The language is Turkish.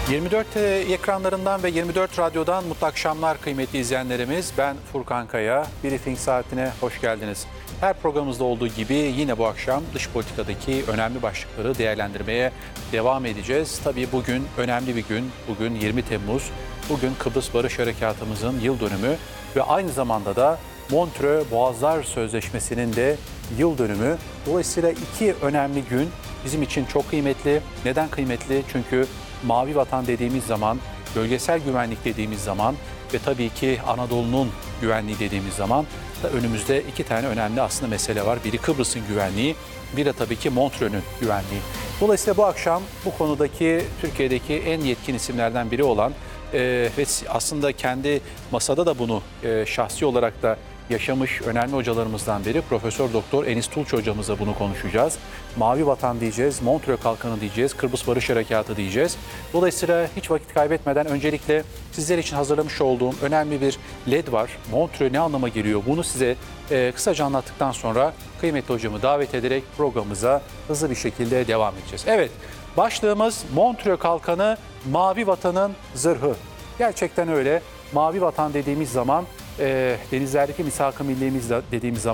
24 ekranlarından ve 24 radyodan mutlu akşamlar kıymetli izleyenlerimiz. Ben Furkan Kaya. Briefing saatine hoş geldiniz. Her programımızda olduğu gibi yine bu akşam dış politikadaki önemli başlıkları değerlendirmeye devam edeceğiz. Tabii bugün önemli bir gün. Bugün 20 Temmuz. Bugün Kıbrıs Barış Harekatımızın yıl dönümü ve aynı zamanda da Montreux Boğazlar Sözleşmesi'nin de yıl dönümü. Dolayısıyla iki önemli gün bizim için çok kıymetli. Neden kıymetli? Çünkü Mavi Vatan dediğimiz zaman, bölgesel güvenlik dediğimiz zaman ve tabii ki Anadolu'nun güvenliği dediğimiz zaman da önümüzde iki tane önemli aslında mesele var. Biri Kıbrıs'ın güvenliği, bir de tabii ki Montreux'ün güvenliği. Dolayısıyla bu akşam bu konudaki Türkiye'deki en yetkin isimlerden biri olan ve aslında kendi masada da bunu şahsi olarak da yaşamış önemli hocalarımızdan biri Profesör Doktor Enis Tulç hocamızla bunu konuşacağız. Mavi Vatan diyeceğiz, Montreux Kalkanı diyeceğiz, Kıbrıs Barış Harekatı diyeceğiz. Dolayısıyla hiç vakit kaybetmeden öncelikle sizler için hazırlamış olduğum önemli bir LED var. Montreux ne anlama geliyor? Bunu size kısaca anlattıktan sonra kıymetli hocamı davet ederek programımıza hızlı bir şekilde devam edeceğiz. Evet, başlığımız Montreux Kalkanı, Mavi Vatan'ın zırhı. Gerçekten öyle. Mavi Vatan dediğimiz zaman denizlerdeki misak-ı millimiz dediğimiz zaman